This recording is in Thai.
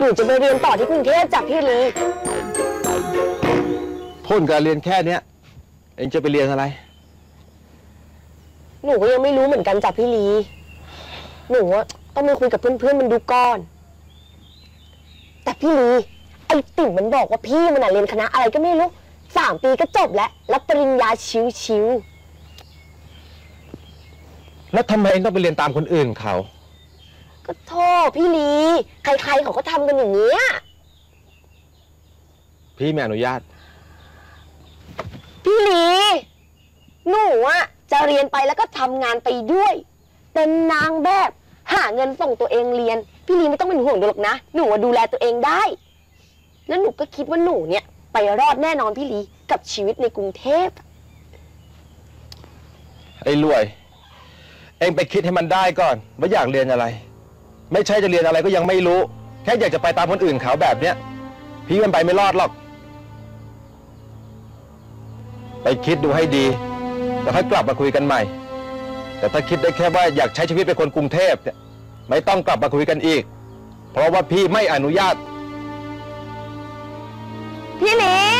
หนูจะไปเรียนต่อที่กรุงเทพจากพี่ลีทุนการเรียนแค่เนี้ยเองจะไปเรียนอะไรหนูก็ยังไม่รู้เหมือนกันจากพี่ลีหนูต้องไปคุยกับเพื่อนๆมันดูก่อนแต่พี่ลีไอ้ติ่มมันบอกว่าพี่มันเรียนคณะอะไรก็ไม่รู้3 ปีก็จบแล้วรับปริญญาชิวแล้วทำไมเองต้องไปเรียนตามคนอื่นเขาๆก็โทษพี่ลีใครๆเขาก็ทำกันอย่างเงี้ยพี่ไม่อนุญาตพี่ลีหนูจะเรียนไปแล้วก็ทำงานไปด้วยเป็นนางแบบหาเงินส่งตัวเองเรียนพี่ลีไม่ต้องเป็นห่วงหรอกนะหนูดูแลตัวเองได้แล้วหนูก็คิดว่าหนูเนี่ยไปรอดแน่นอนพี่ลีกับชีวิตในกรุงเทพไอ้รวยเองไปคิดให้มันได้ก่อนว่าอยากเรียนอะไรไม่ใช่จะเรียนอะไรก็ยังไม่รู้แค่อยากจะไปตามคนอื่นเขาแบบเนี้ยพี่มันไปไม่รอดหรอกไปคิดดูให้ดีแล้วค่อยกลับมาคุยกันใหม่แต่ถ้าคิดได้แค่ว่าอยากใช้ชีวิตเป็นคนกรุงเทพเนี่ยไม่ต้องกลับมาคุยกันอีกเพราะว่าพี่ไม่อนุญาตพี่ลี